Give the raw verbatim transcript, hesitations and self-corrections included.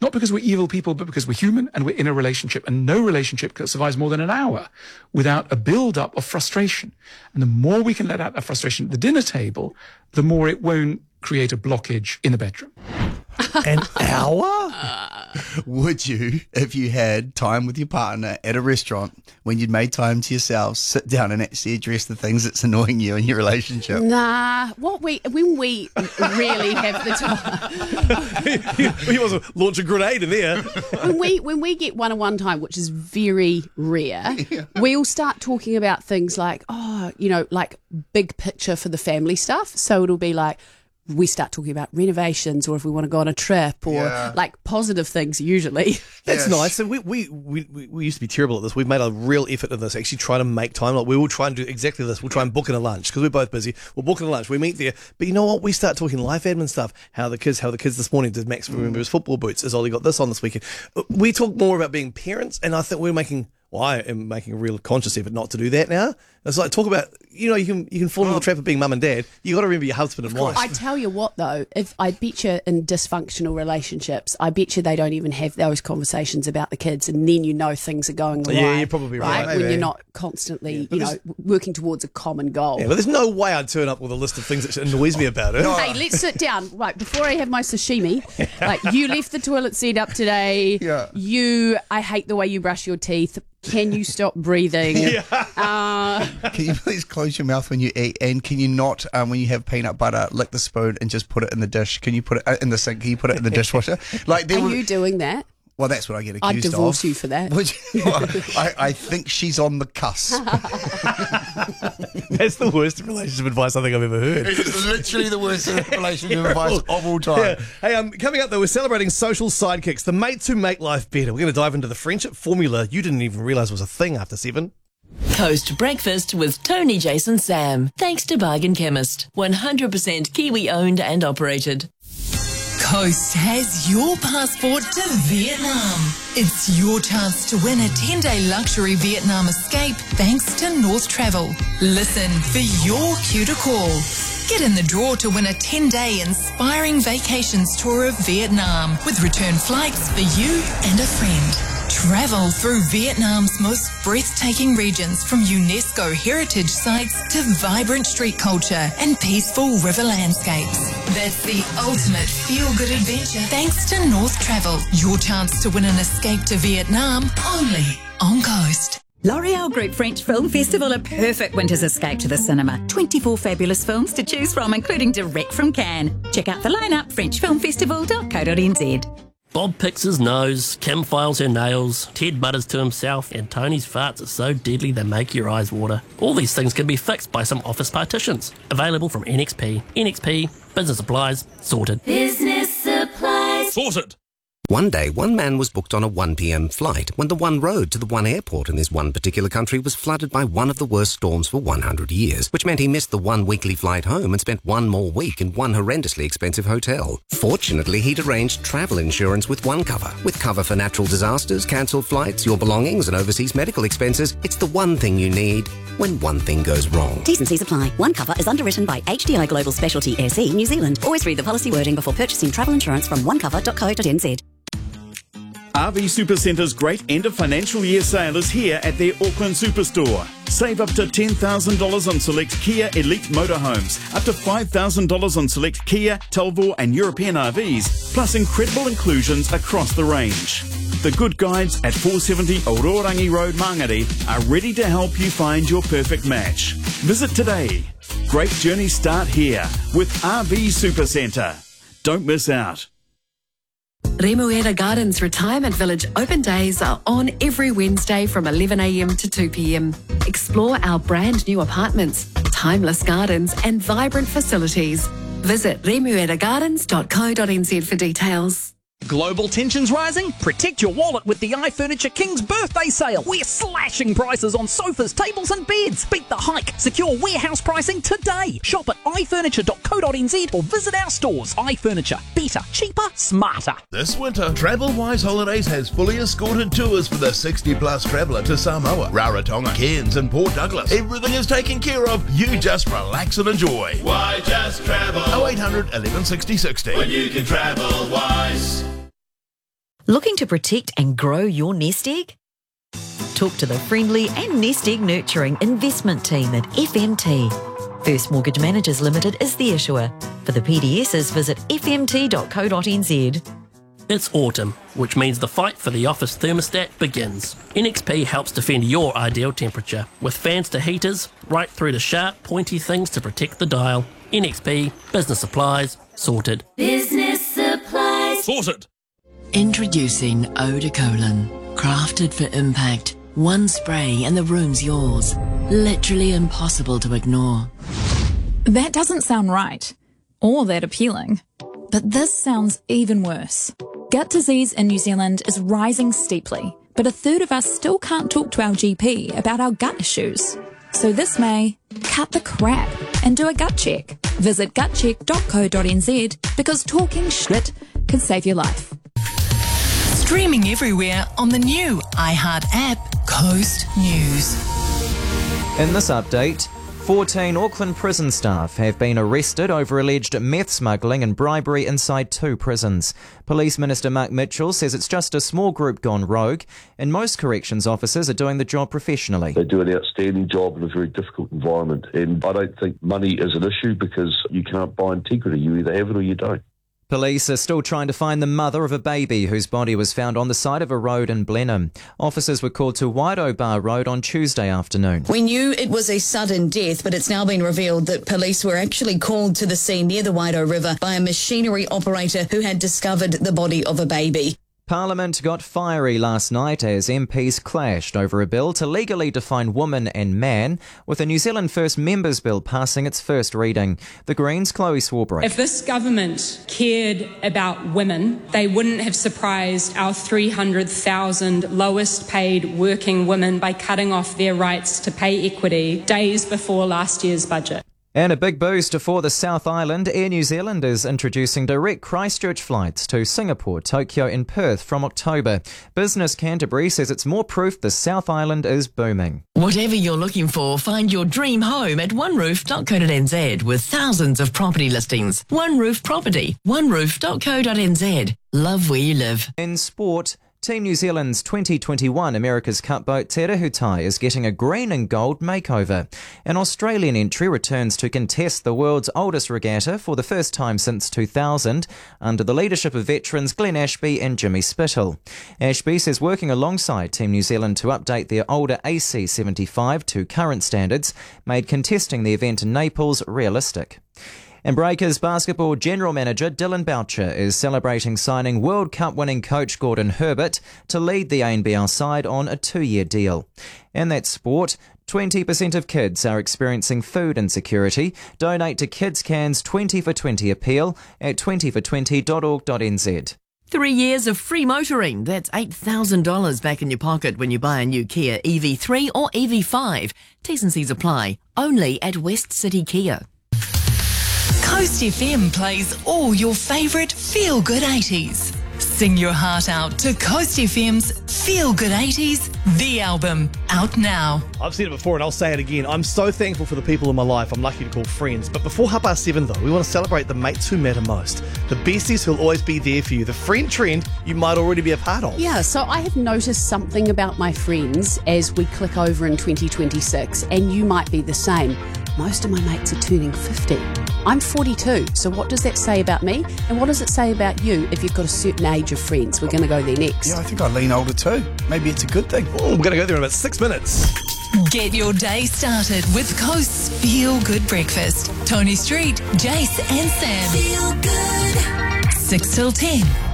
Not because we're evil people, but because we're human and we're in a relationship. And no relationship survives more than an hour without a build-up of frustration. And the more we can let out that frustration at the dinner table, the more it won't create a blockage in the bedroom. An hour? Would you, if you had time with your partner at a restaurant, when you'd made time to yourself, sit down and actually address the things that's annoying you in your relationship? Nah, what we when we really have the time. He was launch a grenade in there. When we when we get one-on-one time, which is very rare, yeah. we'll start talking about things like, oh, you know, like big picture for the family stuff. So it'll be like, we start talking about renovations or if we want to go on a trip or yeah. like positive things usually. That's Yes. nice. So we, we, we, we used to be terrible at this. We've made a real effort in this, actually try to make time. Like we will try and do exactly this. We'll try and book in a lunch because we're both busy. We'll book in a lunch. We meet there. But you know what? We start talking life admin stuff. How the kids, how the kids this morning, did Max remember his football boots? Has Ollie got this on this weekend? We talk more about being parents, and I think we're making... Well, I am making a real conscious effort not to do that now. It's like, talk about, you know, you can you can fall into the trap of being mum and dad. You got to remember your husband and wife. I tell you what, though, if I bet you in dysfunctional relationships, I bet you they don't even have those conversations about the kids, and then you know things are going awry. Yeah, you're probably right. When you're not constantly, you know, working towards a common goal. Yeah, but there's no way I'd turn up with a list of things that annoys me about it. Hey, let's sit down. Right, before I have my sashimi, like, you left the toilet seat up today. Yeah. You, I hate the way you brush your teeth. Can you stop breathing? Yeah. Uh, Can you please close your mouth when you eat? And can you not, um, when you have peanut butter, lick the spoon and just put it in the dish? Can you put it uh, in the sink? Can you put it in the dishwasher? Like, there are were, you doing that? Well, that's what I get accused I'd divorce of. you for that. Which, I, I think she's on the cusp. That's the worst relationship advice I think I've ever heard. It's literally the worst relationship advice of all time. Yeah. Hey, um, coming up though, we're celebrating social sidekicks, the mates who make life better. We're going to dive into the friendship formula you didn't even realise was a thing after seven. Coast Breakfast with Tony, Jason, Sam. Thanks to Bargain Chemist. one hundred percent Kiwi owned and operated. Coast has your passport to Vietnam. It's your chance to win a ten-day luxury Vietnam escape thanks to North Travel. Listen for your cue to call. Get in the draw to win a ten-day inspiring vacations tour of Vietnam with return flights for you and a friend. Travel through Vietnam's most breathtaking regions, from UNESCO heritage sites to vibrant street culture and peaceful river landscapes. That's the ultimate feel-good adventure thanks to North Travel. Your chance to win an escape to Vietnam only on Coast. L'Oreal Group French Film Festival, a perfect winter's escape to the cinema. twenty-four fabulous films to choose from, including direct from Cannes. Check out the lineup, french film festival dot co dot n z. Bob picks his nose, Kim files her nails, Ted mutters to himself, and Tony's farts are so deadly they make your eyes water. All these things can be fixed by some office partitions. Available from N X P. N X P, business supplies, sorted. Business supplies. Sorted! One day, one man was booked on a one p m flight when the one road to the one airport in this one particular country was flooded by one of the worst storms for one hundred years, which meant he missed the one weekly flight home and spent one more week in one horrendously expensive hotel. Fortunately, he'd arranged travel insurance with OneCover. With cover for natural disasters, cancelled flights, your belongings and overseas medical expenses, it's the one thing you need when one thing goes wrong. T's and C's apply. OneCover is underwritten by H D I Global Specialty S E New Zealand. Always read the policy wording before purchasing travel insurance from one cover dot co dot n z. R V Supercenter's great end of financial year sale is here at their Auckland Superstore. Save up to ten thousand dollars on select Kia Elite motorhomes, up to five thousand dollars on select Kia, Talvor and European R Vs, plus incredible inclusions across the range. The good guides at four seventy Ororangi Road, Mangere are ready to help you find your perfect match. Visit today. Great journeys start here with R V Supercentre. Don't miss out. Remuera Gardens Retirement Village open days are on every Wednesday from eleven a m to two p m. Explore our brand new apartments, timeless gardens and vibrant facilities. Visit remuera gardens dot co dot n z for details. Global tensions rising? Protect your wallet with the iFurniture King's Birthday Sale. We're slashing prices on sofas, tables and beds. Beat the hike. Secure warehouse pricing today. Shop at i furniture dot co dot n z or visit our stores. iFurniture. Better, cheaper, smarter. This winter, TravelWise Holidays has fully escorted tours for the sixty plus traveller to Samoa, Rarotonga, Cairns and Port Douglas. Everything is taken care of. You just relax and enjoy. Why just travel? oh eight hundred, eleven sixty, sixty. When you can travel wise. Looking to protect and grow your nest egg? Talk to the friendly and nest egg nurturing investment team at F M T. First Mortgage Managers Limited is the issuer. For the P D Ss, visit f m t dot co dot n z. It's autumn, which means the fight for the office thermostat begins. N X P helps defend your ideal temperature, with fans to heaters, right through to sharp, pointy things to protect the dial. N X P, business supplies, sorted. Business supplies. Sorted. Introducing Eau de Cologne. Crafted for impact. One spray and the room's yours. Literally impossible to ignore. That doesn't sound right, or that appealing. But this sounds even worse. Gut disease in New Zealand is rising steeply, but a third of us still can't talk to our G P about our gut issues. So this May, cut the crap and do a gut check. Visit gut check dot co dot n z because talking shit can save your life. Streaming everywhere on the new iHeart app, Coast News. In this update, fourteen Auckland prison staff have been arrested over alleged meth smuggling and bribery inside two prisons. Police Minister Mark Mitchell says it's just a small group gone rogue, and most corrections officers are doing the job professionally. They do an outstanding job in a very difficult environment, and I don't think money is an issue because you can't buy integrity. You either have it or you don't. Police are still trying to find the mother of a baby whose body was found on the side of a road in Blenheim. Officers were called to Waido Bar Road on Tuesday afternoon. We knew it was a sudden death, but it's now been revealed that police were actually called to the scene near the Waido River by a machinery operator who had discovered the body of a baby. Parliament got fiery last night as M Ps clashed over a bill to legally define woman and man, with a New Zealand First Members Bill passing its first reading. The Greens' Chloe Swarbrick. If this government cared about women, they wouldn't have surprised our three hundred thousand lowest paid working women by cutting off their rights to pay equity days before last year's budget. And a big boost for the South Island. Air New Zealand is introducing direct Christchurch flights to Singapore, Tokyo and Perth from October. Business Canterbury says it's more proof the South Island is booming. Whatever you're looking for, find your dream home at one roof dot co dot n z with thousands of property listings. One Roof Property, one roof dot co dot n z. Love where you live. In sport, Team New Zealand's twenty twenty-one America's Cup boat Te Rahutai is getting a green and gold makeover. An Australian entry returns to contest the world's oldest regatta for the first time since two thousand, under the leadership of veterans Glenn Ashby and Jimmy Spittle. Ashby says working alongside Team New Zealand to update their older A C seventy-five to current standards made contesting the event in Naples realistic. And Breakers basketball general manager Dylan Boucher is celebrating signing World Cup winning coach Gordon Herbert to lead the A N B L side on a two-year deal. And that's sport. twenty percent of kids are experiencing food insecurity. Donate to Kids Can's twenty for twenty appeal at twenty for twenty dot org dot n z. Three years of free motoring. That's eight thousand dollars back in your pocket when you buy a new Kia E V three or E V five. T's and C's apply. Only at West City Kia. Coast F M plays all your favourite feel-good eighties. Sing your heart out to Coast F M's Feel Good eighties, the album, out now. I've said it before and I'll say it again. I'm so thankful for the people in my life I'm lucky to call friends. But before half past seven though, we want to celebrate the mates who matter most. The besties who'll always be there for you. The friend trend you might already be a part of. Yeah, so I have noticed something about my friends as we click over in twenty twenty-six, and you might be the same. Most of my mates are turning fifty. I'm forty-two, so what does that say about me? And what does it say about you if you've got a certain age of friends? We're going to go there next. Yeah, I think I lean older too. Maybe it's a good thing. Oh, we're going to go there in about six minutes. Get your day started with Coast's Feel Good Breakfast. Tony Street, Jace and Sam. Feel good. six till ten